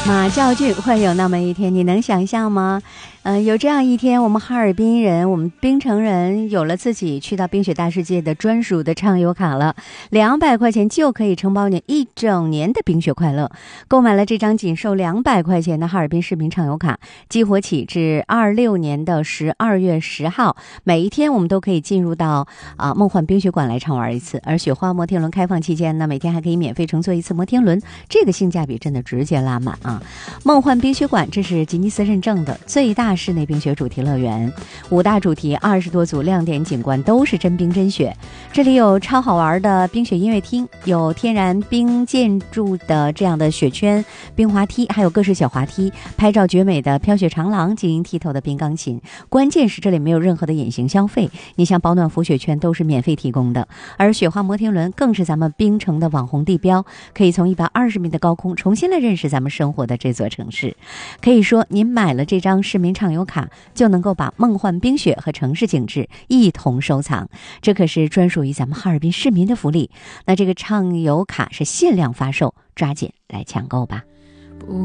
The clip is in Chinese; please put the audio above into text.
马兆骏会有那么一天，你能想象吗？有这样一天，我们哈尔滨人，我们冰城人有了自己去到冰雪大世界的专属的畅游卡了，200块钱就可以承包你一整年的冰雪快乐。购买了这张仅售200块钱的哈尔滨市民畅游卡，激活起至26年的12月10号，每一天我们都可以进入到梦幻冰雪馆来畅玩一次。而雪花摩天轮开放期间呢，每天还可以免费乘坐一次摩天轮，这个性价比真的直接拉满啊！梦幻冰雪馆这是吉尼斯认证的最大室内冰雪主题乐园，5大主题，20多组亮点景观，都是真冰真雪。这里有超好玩的冰雪音乐厅，有天然冰建筑的这样的雪圈、冰滑梯，还有各式小滑梯，拍照绝美的飘雪长廊，晶莹剔透的冰钢琴。关键是这里没有任何的隐形消费，你像保暖浮雪圈都是免费提供的。而雪花摩天轮更是咱们冰城的网红地标，可以从120米的高空重新来认识咱们生活的这座城市。可以说您买了这张市民畅游卡，就能够把梦幻冰雪和城市景致一同收藏，这可是专属于咱们哈尔滨市民的福利。那这个畅游卡是限量发售，抓紧来抢购吧。